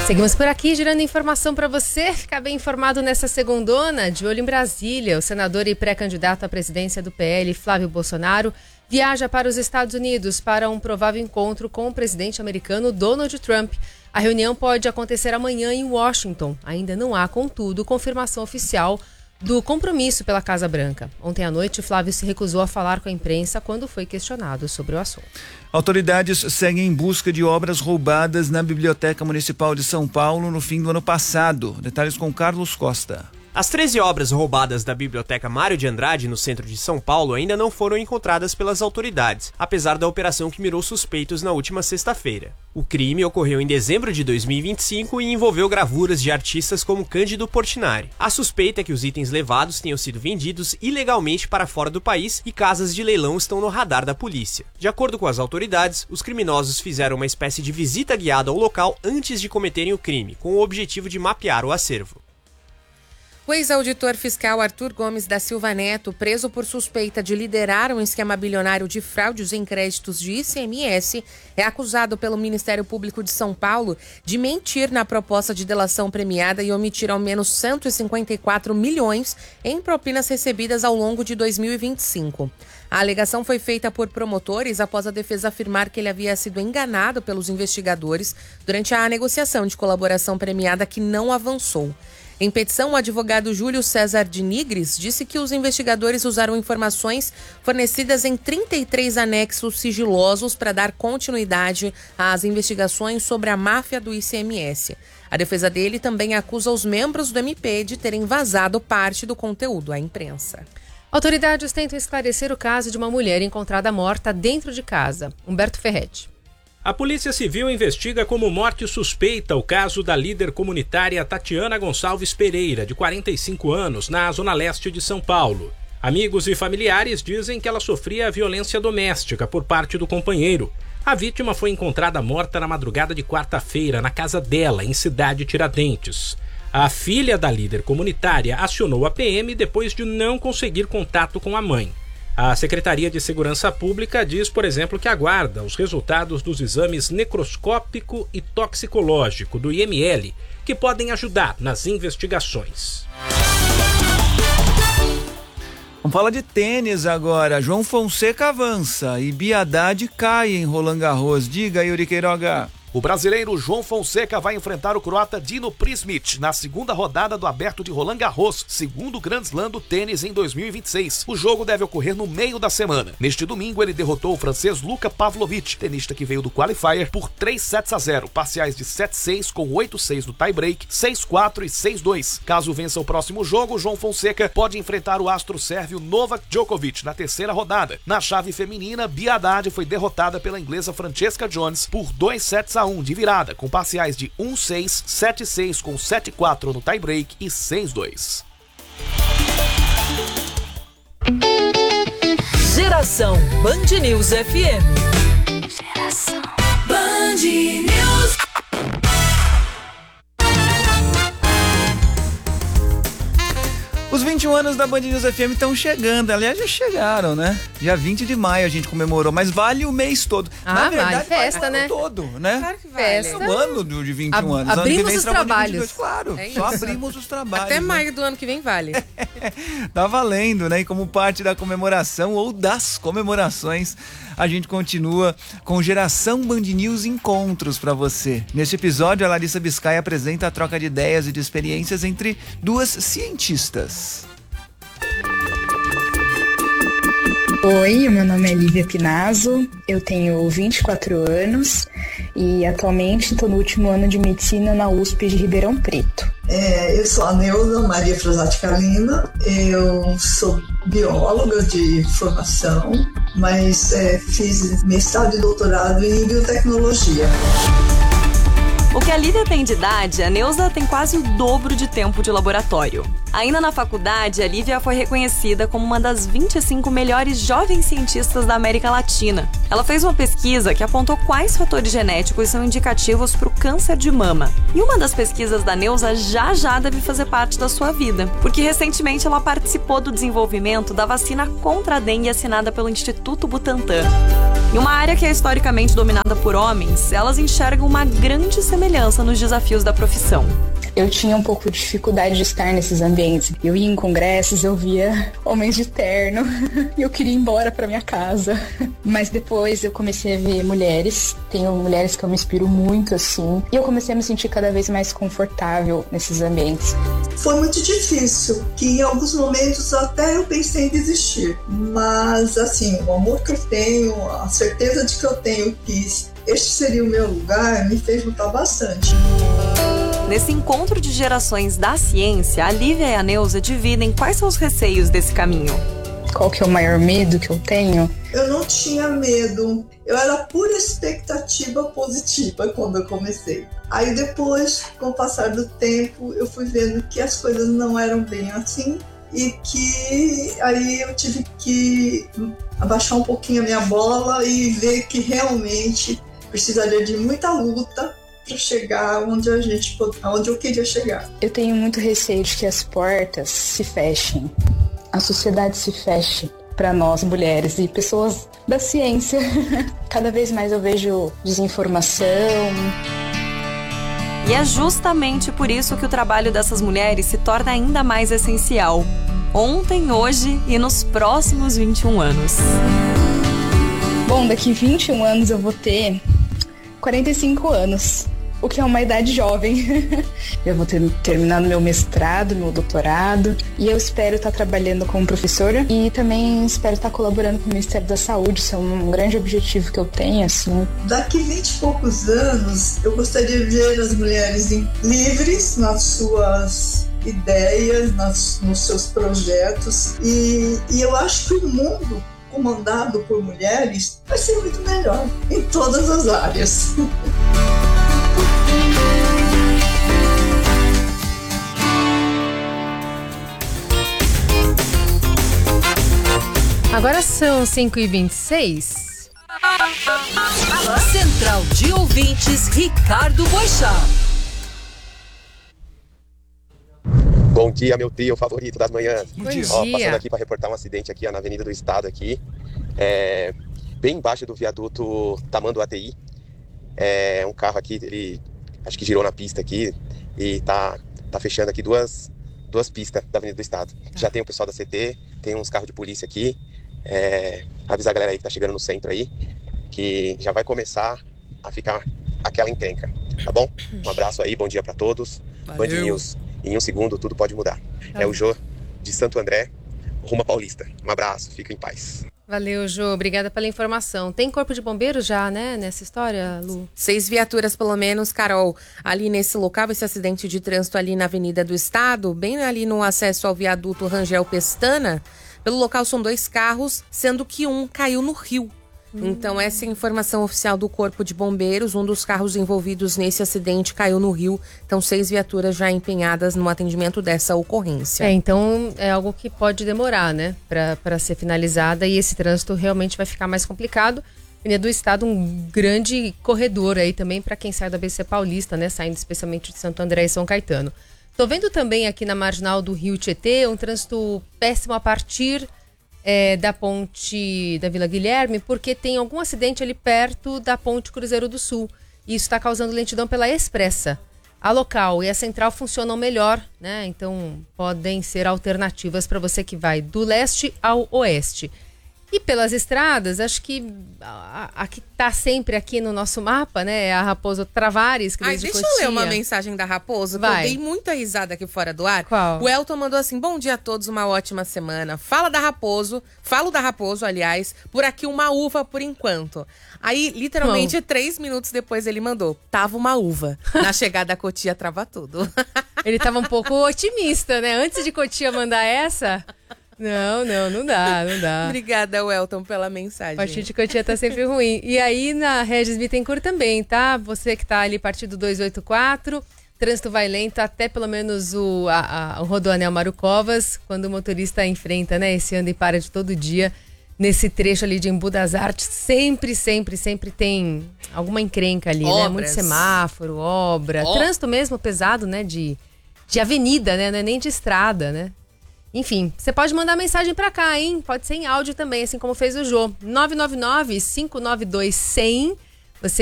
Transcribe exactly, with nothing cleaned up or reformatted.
Seguimos por aqui, girando informação para você ficar bem informado nessa segundona. De olho em Brasília, o senador e pré-candidato à presidência do P L, Flávio Bolsonaro, viaja para os Estados Unidos para um provável encontro com o presidente americano Donald Trump. A reunião pode acontecer amanhã em Washington. Ainda não há, contudo, confirmação oficial do compromisso pela Casa Branca. Ontem à noite, Flávio se recusou a falar com a imprensa quando foi questionado sobre o assunto. Autoridades seguem em busca de obras roubadas na Biblioteca Municipal de São Paulo no fim do ano passado. Detalhes com Carlos Costa. As treze obras roubadas da Biblioteca Mário de Andrade, no centro de São Paulo, ainda não foram encontradas pelas autoridades, apesar da operação que mirou suspeitos na última sexta-feira. O crime ocorreu em dezembro de dois mil e vinte e cinco e envolveu gravuras de artistas como Cândido Portinari. A suspeita é que os itens levados tenham sido vendidos ilegalmente para fora do país e casas de leilão estão no radar da polícia. De acordo com as autoridades, os criminosos fizeram uma espécie de visita guiada ao local antes de cometerem o crime, com o objetivo de mapear o acervo. O ex-auditor fiscal Arthur Gomes da Silva Neto, preso por suspeita de liderar um esquema bilionário de fraudes em créditos de I C M S, é acusado pelo Ministério Público de São Paulo de mentir na proposta de delação premiada e omitir ao menos cento e cinquenta e quatro milhões em propinas recebidas ao longo de dois mil e vinte e cinco. A alegação foi feita por promotores após a defesa afirmar que ele havia sido enganado pelos investigadores durante a negociação de colaboração premiada que não avançou. Em petição, o advogado Júlio César de Nigres disse que os investigadores usaram informações fornecidas em trinta e três anexos sigilosos para dar continuidade às investigações sobre a máfia do I C M S. A defesa dele também acusa os membros do M P de terem vazado parte do conteúdo à imprensa. Autoridades tentam esclarecer o caso de uma mulher encontrada morta dentro de casa. Humberto Ferretti. A Polícia Civil investiga como morte suspeita o caso da líder comunitária Tatiana Gonçalves Pereira, de quarenta e cinco anos, na zona leste de São Paulo. Amigos e familiares dizem que ela sofria violência doméstica por parte do companheiro. A vítima foi encontrada morta na madrugada de quarta-feira na casa dela, em Cidade Tiradentes. A filha da líder comunitária acionou a P M depois de não conseguir contato com a mãe. A Secretaria de Segurança Pública diz, por exemplo, que aguarda os resultados dos exames necroscópico e toxicológico do I M L, que podem ajudar nas investigações. Vamos falar de tênis agora. João Fonseca avança e Bia Haddad cai em Roland Garros. Diga, Yuri Queiroga. O brasileiro João Fonseca vai enfrentar o croata Dino Prismic na segunda rodada do Aberto de Roland Garros, segundo Grand Slam do tênis em dois mil e vinte e seis. O jogo deve ocorrer no meio da semana. Neste domingo, ele derrotou o francês Luka Pavlovic, tenista que veio do qualifier, por três sets a zero, parciais de sete a seis com oito a seis no tie-break, seis a quatro e seis a dois. Caso vença o próximo jogo, João Fonseca pode enfrentar o astro sérvio Novak Djokovic na terceira rodada. Na chave feminina, Bia Haddad foi derrotada pela inglesa Francesca Jones por dois sets a um de virada, com parciais de um a seis, sete a seis com sete a quatro no tie-break e seis a dois. Geração Band News F M. Geração Band News. Os vinte e um anos da Band News F M estão chegando. Aliás, já chegaram, né? Dia vinte de maio a gente comemorou, mas vale o mês todo. Ah, Na verdade, vale festa, vale o né? ano todo, né? Claro que vale. Festa. O ano de vinte e um Ab- anos. Ano que abrimos vem os será o ano de trabalhos. vinte e dois, claro, É só isso. abrimos os trabalhos. Até né? maio do ano que vem vale. Tá valendo, né? E como parte da comemoração ou das comemorações, a gente continua com Geração Band News Encontros pra você. Neste episódio, a Larissa Biscay apresenta a troca de ideias e de experiências entre duas cientistas. Oi, o meu nome é Lívia Pinazzo, eu tenho vinte e quatro anos e atualmente estou no último ano de medicina na U S P de Ribeirão Preto. É, eu sou a Neuza Maria Frasati Kalina, eu sou bióloga de formação, mas é, fiz mestrado e doutorado em biotecnologia. O que a Lívia tem de idade, a Neuza tem quase o dobro de tempo de laboratório. Ainda na faculdade, a Lívia foi reconhecida como uma das vinte e cinco melhores jovens cientistas da América Latina. Ela fez uma pesquisa que apontou quais fatores genéticos são indicativos para o câncer de mama. E uma das pesquisas da Neuza já já deve fazer parte da sua vida, porque recentemente ela participou do desenvolvimento da vacina contra a dengue assinada pelo Instituto Butantan. Em uma área que é historicamente dominada por homens, elas enxergam uma grande semelhança nos desafios da profissão. Eu tinha um pouco de dificuldade de estar nesses ambientes. Eu ia em congressos, eu via homens de terno e eu queria ir embora para minha casa. Mas depois eu comecei a ver mulheres. Tenho mulheres que eu me inspiro muito, assim. E eu comecei a me sentir cada vez mais confortável nesses ambientes. Foi muito difícil, que em alguns momentos até eu pensei em desistir. Mas, assim, o amor que eu tenho, a certeza de que eu tenho que este seria o meu lugar, me fez lutar bastante. Nesse encontro de gerações da ciência, a Lívia e a Neuza dividem quais são os receios desse caminho. Qual que é o maior medo que eu tenho? Eu não tinha medo, eu era pura expectativa positiva quando eu comecei. Aí depois, com o passar do tempo, eu fui vendo que as coisas não eram bem assim e que aí eu tive que abaixar um pouquinho a minha bola e ver que realmente precisaria de muita luta para chegar onde a gente, onde eu queria chegar. Eu tenho muito receio de que as portas se fechem, a sociedade se feche para nós mulheres e pessoas da ciência. Cada vez mais eu vejo desinformação. E é justamente por isso que o trabalho dessas mulheres se torna ainda mais essencial. Ontem, hoje e nos próximos vinte e um anos. Bom, daqui vinte e um anos eu vou ter quarenta e cinco anos, o que é uma idade jovem. Eu vou ter terminado meu mestrado, meu doutorado, e eu espero estar trabalhando como professora e também espero estar colaborando com o Ministério da Saúde. Isso é um grande objetivo que eu tenho, assim. Daqui vinte e poucos anos, eu gostaria de ver as mulheres livres nas suas ideias, nas, nos seus projetos, e, e eu acho que o mundo comandado por mulheres vai ser muito melhor em todas as áreas. Agora são cinco e vinte e seis. Central de Ouvintes, Ricardo Boixá. Bom dia, meu tio favorito das manhãs. Bom dia. Ó, passando aqui para reportar um acidente aqui ó, na Avenida do Estado aqui, é, bem embaixo do viaduto Tamanduá T I. É, um carro aqui, ele acho que girou na pista aqui e tá, tá fechando aqui duas, duas pistas da Avenida do Estado. Já tem o pessoal da C T, tem uns carros de polícia aqui. É, avisar a galera aí que tá chegando no centro aí, que já vai começar a ficar aquela encrenca, tá bom? Um abraço aí, bom dia para todos. Band News. Em um segundo, tudo pode mudar. É o Jô, de Santo André, rumo a Paulista. Um abraço, fica em paz. Valeu, Jô. Obrigada pela informação. Tem corpo de bombeiros já, né, nessa história, Lu? Seis viaturas, pelo menos, Carol, ali nesse local, esse acidente de trânsito ali na Avenida do Estado, bem ali no acesso ao viaduto Rangel Pestana. Pelo local são dois carros, sendo que um caiu no rio. Então, essa é a informação oficial do Corpo de Bombeiros. Um dos carros envolvidos nesse acidente caiu no rio. Então, seis viaturas já empenhadas no atendimento dessa ocorrência. É, então é algo que pode demorar, né, para ser finalizada. E esse trânsito realmente vai ficar mais complicado. Avenida do Estado, um grande corredor aí também para quem sai da B C Paulista, né, saindo especialmente de Santo André e São Caetano. Tô vendo também aqui na marginal do Rio Tietê um trânsito péssimo a partir É, da ponte da Vila Guilherme, porque tem algum acidente ali perto da ponte Cruzeiro do Sul. E isso está causando lentidão pela Expressa. A local e a central funcionam melhor, né? Então podem ser alternativas para você que vai do leste ao oeste. E pelas estradas, acho que a, a que está sempre aqui no nosso mapa, né, é a Raposo Travares. Que Ai, deixa Cotia. eu ler uma mensagem da Raposo, que Vai. eu dei muita risada aqui fora do ar. Qual? O Elton mandou assim, bom dia a todos, uma ótima semana. Fala da Raposo, falo da Raposo, aliás, por aqui uma uva por enquanto. Aí, literalmente, Bom. três minutos depois ele mandou, tava uma uva. Na chegada da Cotia, trava tudo. Ele estava um pouco otimista, né? Antes de Cotia mandar essa... Não, não, não dá, não dá. Obrigada, Welton, pela mensagem. A partir de Cotia tá sempre ruim. E aí na Regis Bittencourt também, tá? Você que tá ali partido duzentos e oitenta e quatro, trânsito vai lento até pelo menos o, a, a, o Rodoanel Mário Covas, quando o motorista enfrenta, né, esse anda e para de todo dia. Nesse trecho ali de Embu das Artes, sempre, sempre, sempre tem alguma encrenca ali, Obras. né? Muito semáforo, obra. Oh. Trânsito mesmo pesado, né? De, de avenida, né? Não é nem de estrada, né? Enfim, você pode mandar mensagem pra cá, hein? Pode ser em áudio também, assim como fez o Jô. nove nove nove, cinco nove dois, cem